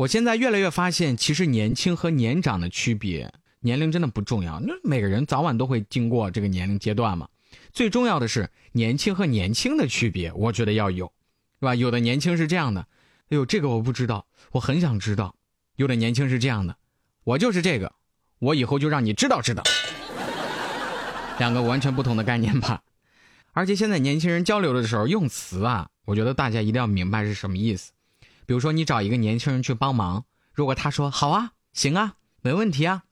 我现在越来越发现，其实年轻和年长的区别，年龄真的不重要，那每个人早晚都会经过这个年龄阶段嘛。最重要的是年轻和年轻的区别，我觉得要有，是吧？有的年轻是这样的，哎呦，这个我不知道，我很想知道。有的年轻是这样的，我就是这个，我以后就让你知道知道。两个完全不同的概念吧。而且现在年轻人交流的时候用词啊，我觉得大家一定要明白是什么意思。比如说你找一个年轻人去帮忙，如果他说好啊，行啊，没问题啊，